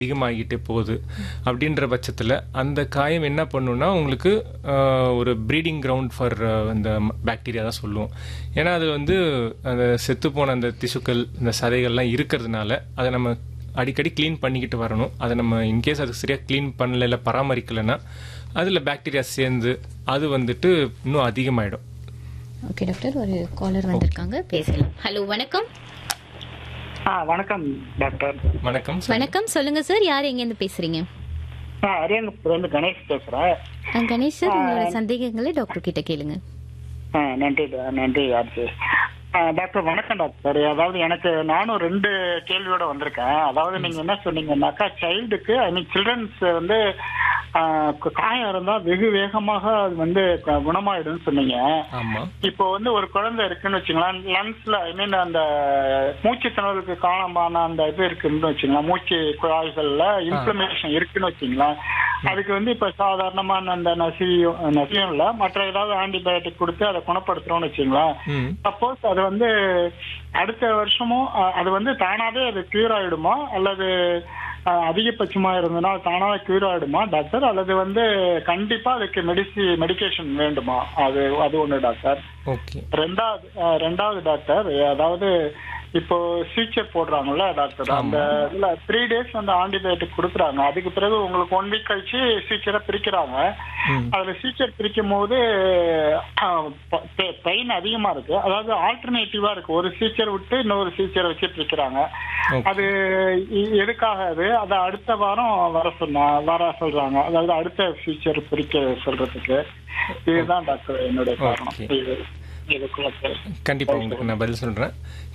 அதிகமாகிட்டே போகுது அப்படின்ற பட்சத்தில் அந்த காயம் என்ன பண்ணுன்னா உங்களுக்கு ஒரு ப்ரீடிங் கிரவுண்ட் ஃபார் இந்த பாக்டீரியா தான் சொல்லுவோம். ஏன்னா அது வந்து அந்த செத்துப்போன அந்த திசுக்கள் இந்த சதைகள்லாம் இருக்கிறதுனால அதை நம்ம அடிக்கடி க்ளீன் பண்ணிக்கிட்டு வரணும். அதை நம்ம இன்கேஸ் அது சரியாக க்ளீன் பண்ணல இல்லை பராமரிக்கலைன்னா அதில் பாக்டீரியா சேர்ந்து அது வந்துட்டு இன்னும் அதிகமாயிடும். ஓகே டாக்டர், ஒரு காலர் வந்திருக்காங்க, பேசலாம். ஹலோ, வணக்கம். வணக்கம் டாக்டர். வணக்கம். வணக்கம், சொல்லுங்க சார், யார் எங்கேருந்து பேசுறீங்க? அரியங்குப்பத்துலேருந்து கணேஷ் பேசுறேன். கணேஷ் சார், உங்களோட சந்தேகங்களை டாக்டர் கிட்ட கேளுங்க. நன்றி ஆர்ஜி. டாக்டர் வணக்கம் டாக்டர். அதாவது நானும் 2 கேள்வியோட வந்திருக்கேன். அதாவது நீங்க என்ன சொன்னீங்கன்னாக்கா சைல்டுக்கு சில்ட்ரன்ஸ் வந்து காயம் இருந்தா வெகு வேகமாக அது வந்து குணமாயிடும் சொன்னீங்க. இப்போ வந்து ஒரு குழந்தை இருக்குன்னு வச்சுக்கலாம், லங்ஸ்ல அந்த மூச்சு திணறலுக்கு காரணமான அந்த இது இருக்குன்னு வச்சுக்கலாம், மூச்சு குழாய்கள்ல இன்ஃப்ளமேஷன் இருக்குன்னு வச்சுக்கலாம். அதுக்கு வந்து இப்ப சாதாரணமான அந்த நசியம் இல்ல மற்ற ஏதாவது ஆன்டிபயோட்டிக் கொடுத்து அதை குணப்படுத்துறோம்னு வச்சுக்கலாம். சப்போஸ் அது வந்து அடுத்த வருஷமும் அது வந்து தானாவே அது கியூர் ஆயிடுமா, அல்லது அதிகபட்சமா இருந்ததுன்னா தானாவே கியூர் ஆயிடுமா டாக்டர், அல்லது வந்து கண்டிப்பா அதுக்கு மெடிகேஷன் வேண்டுமா? அது ஒண்ணு டாக்டர். ரெண்டாவது டாக்டர், அதாவது இப்போ சீச்சர் போடுறாங்கல்ல டாக்டர், அந்த இதுல 3 days வந்து ஆன்டிபயோட்டிக் கொடுக்குறாங்க. அதுக்கு பிறகு உங்களுக்கு 1 week கழிச்சு சீச்சரை பிரிக்கிறாங்க. அதுல சீச்சர் பிரிக்கும் போது பெயின் அதிகமா இருக்கு. அதாவது ஆல்டர்னேட்டிவா இருக்கு, ஒரு சீச்சர் விட்டு இன்னொரு சீச்சரை வச்சு பிரிக்கிறாங்க. அது எதுக்காக? அதை அடுத்த வாரம் வர சொல்றாங்க. அதாவது அடுத்த சீச்சர் பிரிக்க சொல்றதுக்கு. இதுதான் டாக்டர் என்னுடைய காரணம். கண்டிப்பா உங்களுக்கு நான் பதில் சொல்றேன்.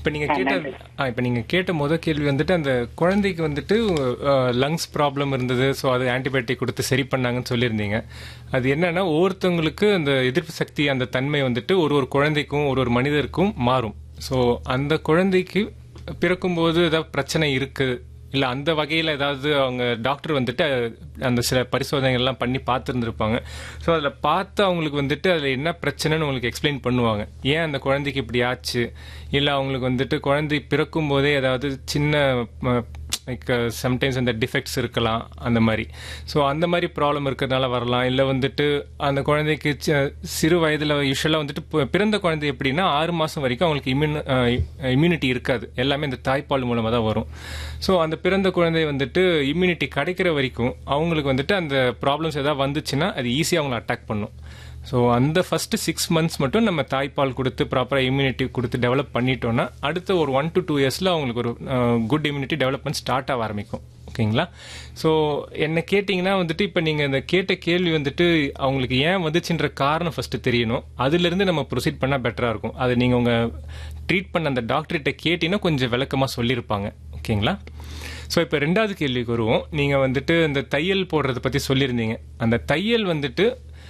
இப்ப நீங்க கேட்ட முதல் கேள்வி வந்துட்டு அந்த குழந்தைக்கு வந்துட்டு லங்ஸ் ப்ராப்ளம் இருந்தது, ஸோ அது ஆன்டிபயோட்டிக் கொடுத்து சரி பண்ணாங்கன்னு சொல்லியிருந்தீங்க. அது என்னன்னா ஒவ்வொருத்தவங்களுக்கு அந்த எதிர்ப்பு சக்தி அந்த தன்மை வந்துட்டு ஒரு குழந்தைக்கும் ஒரு மனிதருக்கும் மாறும். ஸோ அந்த குழந்தைக்கு பிறக்கும்போது ஏதாவது பிரச்சனை இருக்கு இல்லை அந்த வகையில் ஏதாவது அவங்க டாக்டர் வந்துட்டு அந்த சில பரிசோதனைகள்லாம் பண்ணி பார்த்துருந்துருப்பாங்க. ஸோ அதில் பார்த்து அவங்களுக்கு வந்துட்டு அதில் என்ன பிரச்சனைன்னு உங்களுக்கு எக்ஸ்பிளைன் பண்ணுவாங்க. ஏன் அந்த குழந்தைக்கு இப்படி ஆச்சு, இல்லை அவங்களுக்கு வந்துட்டு குழந்தை பிறக்கும் போதே ஏதாவது சின்ன லைக் சம்டைம்ஸ் அந்த டிஃபெக்ட்ஸ் இருக்கலாம் அந்த மாதிரி. ஸோ அந்த மாதிரி ப்ராப்ளம் இருக்கிறதுனால வரலாம். இல்லை வந்துட்டு அந்த குழந்தைக்கு சிறு வயதில் யூஸ்வலாக வந்துட்டு பிறந்த குழந்தை எப்படின்னா 6 மாதம் வரைக்கும் அவங்களுக்கு இம்யூனிட்டி இருக்காது, எல்லாமே இந்த தாய்ப்பால் மூலமாக தான் வரும். ஸோ அந்த பிறந்த குழந்தை வந்துட்டு இம்யூனிட்டி கிடைக்கிற வரைக்கும் அவங்களுக்கு வந்துட்டு அந்த ப்ராப்ளம்ஸ் ஏதாவது வந்துச்சுன்னா அது ஈஸியாக அவங்களை அட்டாக் பண்ணும். ஸோ அந்த ஃபர்ஸ்ட் 6 months மட்டும் நம்ம தாய்ப்பால் கொடுத்து ப்ராப்பராக இம்யூனிட்டி கொடுத்து டெவலப் பண்ணிட்டோம்னா அடுத்த ஒரு 1 to 2 years அவங்களுக்கு ஒரு குட் இம்யூனிட்டி டெவலப்மெண்ட் ஸ்டார்ட் ஆக ஆரம்பிக்கும். ஓகேங்களா? ஸோ என்ன கேட்டிங்கன்னா வந்துட்டு இப்போ நீங்கள் இந்த கேட்ட கேள்வி வந்துட்டு அவங்களுக்கு ஏன் வந்துச்சுன்ற காரணம் ஃபர்ஸ்ட் தெரியணும். அதுலேருந்து நம்ம ப்ரொசீட் பண்ணால் பெட்டராக இருக்கும். அது நீங்கள் உங்கள் ட்ரீட் பண்ண அந்த டாக்டர்கிட்ட கேட்டிங்கன்னா கொஞ்சம் விளக்கமாக சொல்லியிருப்பாங்க. ஓகேங்களா? ஸோ இப்போ 2வது கேள்விக்கு வருவோம். நீங்கள் வந்துட்டு இந்த தையல் போடுறதை பற்றி சொல்லியிருந்தீங்க. அந்த தையல் வந்துட்டு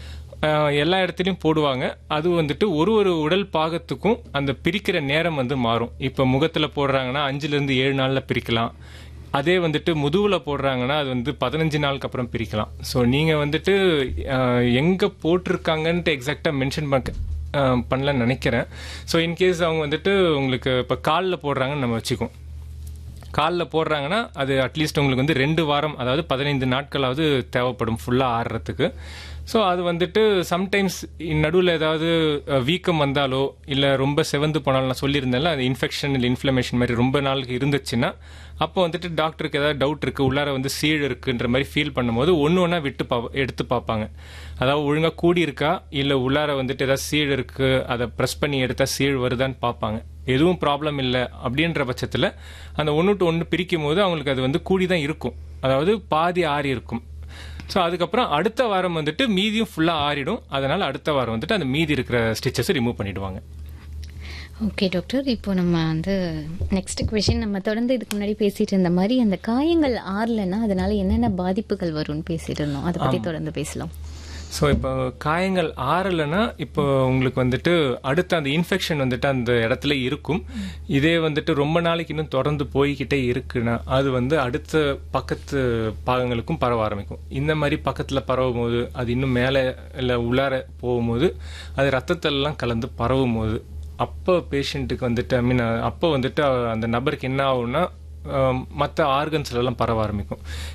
எல்லா இடத்துலையும் போடுவாங்க. அது வந்துட்டு ஒரு உடல் பாகத்துக்கும் அந்த பிரிக்கிற நேரம் வந்து மாறும். இப்போ முகத்தில் போடுறாங்கன்னா 5-7 நாளில் பிரிக்கலாம். அதே வந்துட்டு முதுகில் போடுறாங்கன்னா அது வந்து 15 நாளுக்கு அப்புறம் பிரிக்கலாம். ஸோ நீங்கள் வந்துட்டு எங்கே போட்டிருக்காங்கன்ட்டு எக்ஸாக்டாக மென்ஷன் பண்ணலன்னு நினைக்கிறேன். ஸோ இன்கேஸ் அவங்க வந்துட்டு உங்களுக்கு இப்போ காலில் போடுறாங்கன்னு நம்ம வச்சுக்கோம். காலில் போடுறாங்கன்னா அது அட்லீஸ்ட் உங்களுக்கு வந்து 2 வாரம், அதாவது 15 நாட்களாவது தேவைப்படும் ஃபுல்லாக ஆடுறதுக்கு. ஸோ அது வந்துட்டு சம்டைம்ஸ் நடுவில் ஏதாவது வீக்கம் வந்தாலோ இல்லை ரொம்ப செவந்து போனாலும், நான் சொல்லியிருந்தேன்ல அது இன்ஃபெக்ஷன் இல்லை இன்ஃப்ளமேஷன் மாதிரி ரொம்ப நாளுக்கு இருந்துச்சுன்னா அப்போ வந்துட்டு டாக்டருக்கு ஏதாவது டவுட் இருக்குது, உள்ளார வந்து சீழ் இருக்குன்ற மாதிரி ஃபீல் பண்ணும்போது ஒன்று எடுத்து பார்ப்பாங்க. அதாவது ஒழுங்காக கூடி இருக்கா இல்லை உள்ளார வந்துட்டு ஏதாவது சீழ் இருக்குது, அதை ப்ரெஸ் பண்ணி எடுத்தால் சீழ் வருதான்னு பார்ப்பாங்க. எதுவும் ப்ராப்ளம் இல்லை அப்படின்ற பட்சத்தில் அந்த 1 to 1 பிரிக்கும் போது அவங்களுக்கு அது வந்து கூடி தான் இருக்கும், அதாவது பாதி ஆறி இருக்கும். ஸோ அதுக்கப்புறம் அடுத்த வாரம் வந்துட்டு மீதியும் ஃபுல்லாக ஆறிடும். அதனால் அடுத்த வாரம் வந்துட்டு அந்த மீதி இருக்கிற ஸ்டிச்சஸை ரிமூவ் பண்ணிவிடுவாங்க. ஓகே டாக்டர், இப்போ நம்ம வந்து நெக்ஸ்ட் கொஸ்டின், நம்ம தொடர்ந்து இதுக்கு முன்னாடி பேசிட்டு இருந்த மாதிரி அந்த காயங்கள் ஆறலைன்னா அதனால என்னென்ன பாதிப்புகள் வரும்னு பேசிட்டு இருந்தோம். அதை பற்றி தொடர்ந்து பேசலாம். ஸோ இப்போ காயங்கள் ஆறலைன்னா இப்போ உங்களுக்கு வந்துட்டு அடுத்த அந்த இன்ஃபெக்ஷன் வந்துட்டு அந்த இடத்துல இருக்கும். இதே வந்துட்டு ரொம்ப நாளைக்கு இன்னும் தொடர்ந்து போய்கிட்டே இருக்குன்னா அது வந்து அடுத்த பக்கத்து பாகங்களுக்கும் பரவ ஆரம்பிக்கும். இந்த மாதிரி பக்கத்தில் பரவும் போது அது இன்னும் மேலே இல்லை உள்ளார போகும்போது அது ரத்தத்திலலாம் கலந்து பரவும் போது அப்போ பேஷண்ட்டுக்கு வந்துட்டு அப்போ வந்துட்டு அந்த நபருக்கு என்ன ஆகும்னா மற்ற ஆர்கன்ஸ்லாம் பரவ ஆரம்பிக்கும்.